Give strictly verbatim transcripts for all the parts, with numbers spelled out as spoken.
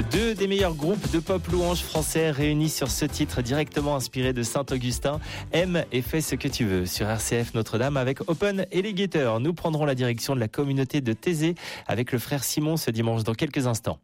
Deux des meilleurs groupes de pop louange français réunis sur ce titre directement inspiré de Saint-Augustin. Aime et fais ce que tu veux sur R C F Notre-Dame avec Open Alligator. Nous prendrons la direction de la communauté de Thésée avec le frère Simon ce dimanche dans quelques instants.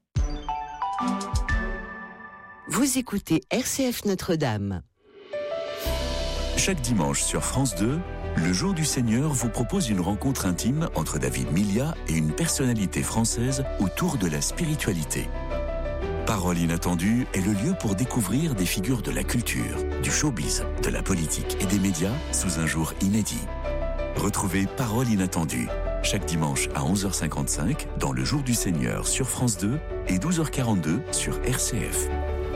Vous écoutez R C F Notre-Dame. Chaque dimanche sur France deux, le Jour du Seigneur vous propose une rencontre intime entre David Milia et une personnalité française autour de la spiritualité. Parole inattendue est le lieu pour découvrir des figures de la culture, du showbiz, de la politique et des médias sous un jour inédit. Retrouvez Parole inattendue chaque dimanche à onze heures cinquante-cinq dans le Jour du Seigneur sur France deux et douze heures quarante-deux sur R C F.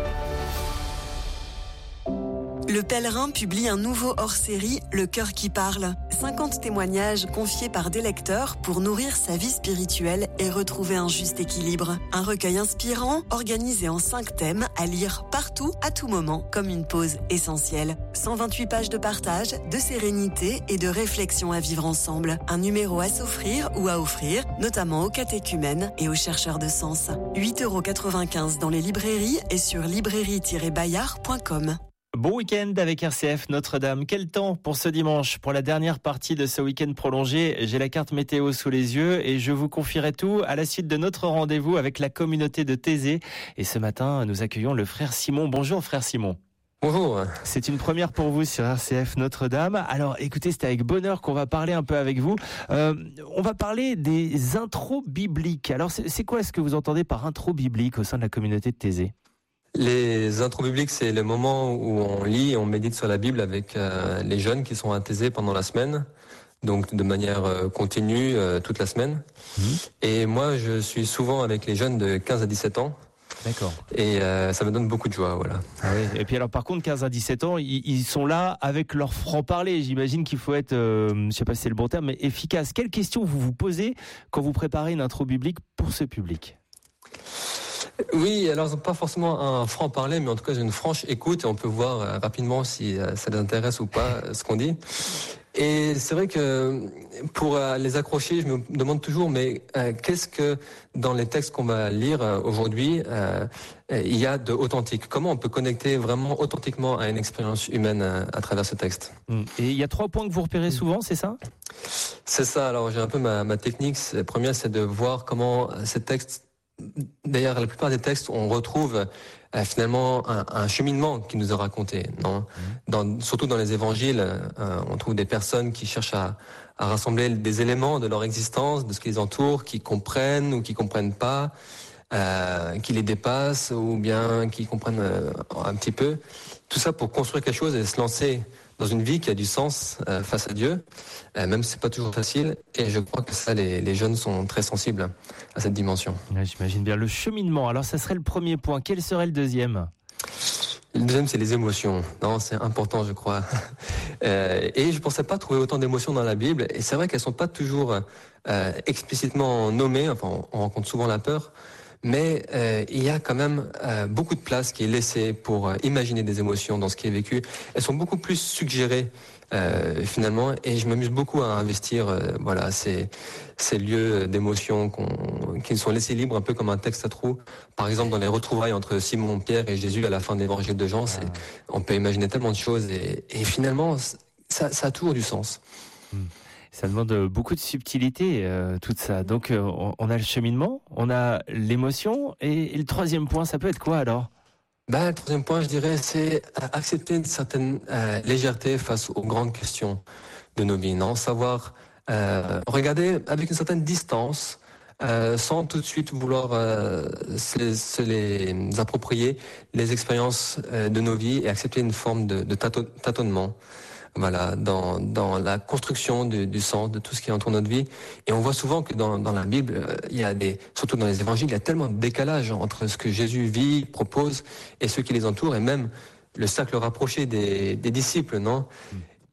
Le Pèlerin publie un nouveau hors-série, Le Cœur qui parle. cinquante témoignages confiés par des lecteurs pour nourrir sa vie spirituelle et retrouver un juste équilibre. Un recueil inspirant, organisé en cinq thèmes, à lire partout, à tout moment, comme une pause essentielle. cent vingt-huit pages de partage, de sérénité et de réflexion à vivre ensemble. Un numéro à s'offrir ou à offrir, notamment aux catéchumènes et aux chercheurs de sens. huit euros quatre-vingt-quinze dans les librairies et sur librairie tiret bayard point com. Bon week-end avec R C F Notre-Dame. Quel temps pour ce dimanche? Pour la dernière partie de ce week-end prolongé, j'ai la carte météo sous les yeux et je vous confierai tout à la suite de notre rendez-vous avec la communauté de Thésée. Et ce matin, nous accueillons le frère Simon. Bonjour frère Simon. Bonjour. C'est une première pour vous sur R C F Notre-Dame. Alors écoutez, c'est avec bonheur qu'on va parler un peu avec vous. Euh, on va parler des intros bibliques. Alors c'est, c'est quoi ce que vous entendez par intro biblique au sein de la communauté de Thésée? Les intros bibliques, c'est le moment où on lit et on médite sur la Bible avec euh, les jeunes qui sont à Thésée pendant la semaine, donc de manière euh, continue euh, toute la semaine. Mmh. Et moi, je suis souvent avec les jeunes de quinze à dix-sept ans. D'accord. Et euh, ça me donne beaucoup de joie, voilà. Ah oui. Et puis alors, par contre, quinze à dix-sept ans, ils, ils sont là avec leur franc-parler. J'imagine qu'il faut être, euh, je sais pas si c'est le bon terme, mais efficace. Quelles questions vous vous posez quand vous préparez une intro biblique pour ce public ? Oui, alors pas forcément un franc-parler, mais en tout cas une franche écoute et on peut voir euh, rapidement si euh, ça les intéresse ou pas euh, ce qu'on dit. Et c'est vrai que pour euh, les accrocher, je me demande toujours, mais euh, qu'est-ce que dans les textes qu'on va lire euh, aujourd'hui, euh, il y a de authentique? Comment on peut connecter vraiment authentiquement à une expérience humaine euh, à travers ce texte? Et il y a trois points que vous repérez souvent, c'est ça? C'est ça, alors j'ai un peu ma, ma technique. La première, c'est de voir comment ces textes. D'ailleurs, la plupart des textes, on retrouve euh, finalement un, un cheminement qui nous est raconté. Non, dans, surtout dans les évangiles, euh, on trouve des personnes qui cherchent à, à rassembler des éléments de leur existence, de ce qui les entoure, qui comprennent ou qui comprennent pas, euh, qui les dépassent ou bien qui comprennent euh, un petit peu. Tout ça pour construire quelque chose et se lancer dans une vie qui a du sens euh, face à Dieu, euh, même si c'est pas toujours facile. Et je crois que ça, les, les jeunes sont très sensibles à cette dimension. Ouais, j'imagine bien. Le cheminement, alors ça serait le premier point. Quel serait le deuxième? Le deuxième, c'est les émotions. Non, c'est important, je crois. Euh, et je pensais pas trouver autant d'émotions dans la Bible. Et c'est vrai qu'elles sont pas toujours euh, explicitement nommées. Enfin, on, on rencontre souvent la peur. Mais euh, il y a quand même euh, beaucoup de place qui est laissée pour euh, imaginer des émotions dans ce qui est vécu. Elles sont beaucoup plus suggérées euh, finalement, et je m'amuse beaucoup à investir euh, voilà ces ces lieux d'émotions qu'on, qui sont laissés libres un peu comme un texte à trous. Par exemple, dans les retrouvailles entre Simon Pierre et Jésus à la fin de l'évangile de Jean, c'est, on peut imaginer tellement de choses et, et finalement ça, ça a toujours du sens. Mmh. Ça demande beaucoup de subtilité, euh, tout ça. Donc, euh, on a le cheminement, on a l'émotion, et, et le troisième point, ça peut être quoi alors? Ben, le troisième point, je dirais, c'est accepter une certaine euh, légèreté face aux grandes questions de nos vies, non? Savoir euh, regarder avec une certaine distance, euh, sans tout de suite vouloir euh, se, se les approprier, les expériences euh, de nos vies et accepter une forme de, de tâton, tâtonnement. Voilà, dans dans la construction du, du sens de tout ce qui entoure notre vie. Et on voit souvent que dans dans la Bible, euh, il y a des, surtout dans les évangiles, il y a tellement de décalage entre ce que Jésus vit, propose, et ceux qui les entourent, et même le cercle rapproché des des disciples, non? Mm.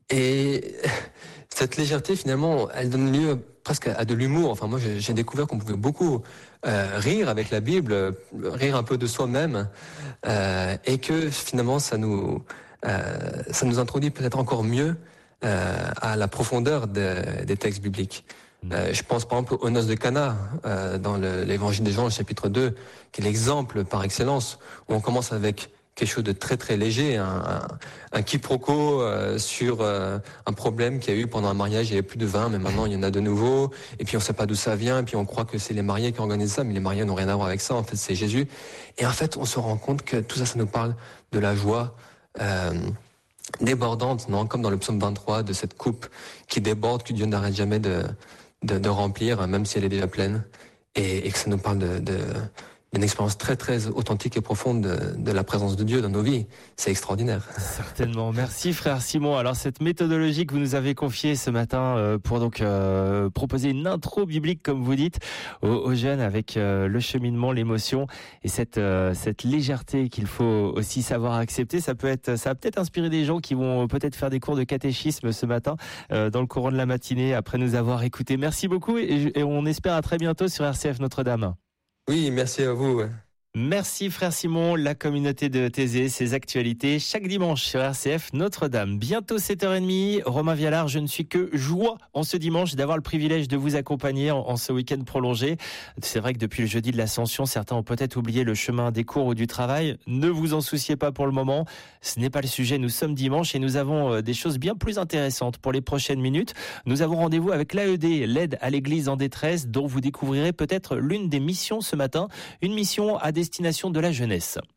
Et cette légèreté, finalement, elle donne lieu presque à de l'humour. Enfin, moi, j'ai, j'ai découvert qu'on pouvait beaucoup euh, rire avec la Bible, rire un peu de soi-même, euh, et que finalement, ça nous Euh, ça nous introduit peut-être encore mieux euh, à la profondeur de, des textes bibliques. Euh, je pense par exemple aux noces de Cana, euh, dans le, l'évangile de Jean, le chapitre deux, qui est l'exemple par excellence, où on commence avec quelque chose de très très léger, un, un, un quiproquo euh, sur euh, un problème qu'il y a eu pendant un mariage, il y avait plus de vin, mais maintenant il y en a de nouveau, et puis on sait pas d'où ça vient, et puis on croit que c'est les mariés qui organisent ça, mais les mariés n'ont rien à voir avec ça, en fait c'est Jésus. Et en fait on se rend compte que tout ça, ça nous parle de la joie euh, débordante, non, comme dans le psaume vingt-trois, de cette coupe qui déborde, que Dieu n'arrête jamais de, de, de remplir, même si elle est déjà pleine, et, et que ça nous parle de... de une expérience très très authentique et profonde de, de la présence de Dieu dans nos vies. C'est extraordinaire. Certainement. Merci frère Simon. Alors cette méthodologie que vous nous avez confiée ce matin euh, pour donc euh, proposer une intro biblique comme vous dites aux, aux jeunes avec euh, le cheminement, l'émotion et cette euh, cette légèreté qu'il faut aussi savoir accepter. Ça peut être ça va peut-être inspirer des gens qui vont peut-être faire des cours de catéchisme ce matin euh, dans le courant de la matinée après nous avoir écoutés. Merci beaucoup et, et on espère à très bientôt sur R C F Notre-Dame. Oui, merci à vous. Merci frère Simon, la communauté de Thésée, ses actualités chaque dimanche sur R C F Notre-Dame. Bientôt sept heures trente, Romain Vialard, je ne suis que joie en ce dimanche d'avoir le privilège de vous accompagner en, en ce week-end prolongé. C'est vrai que depuis le jeudi de l'Ascension, certains ont peut-être oublié le chemin des cours ou du travail. Ne vous en souciez pas pour le moment, ce n'est pas le sujet, nous sommes dimanche et nous avons des choses bien plus intéressantes pour les prochaines minutes. Nous avons rendez-vous avec l'A E D, l'aide à l'église en détresse, dont vous découvrirez peut-être l'une des missions ce matin, une mission à destination de la jeunesse.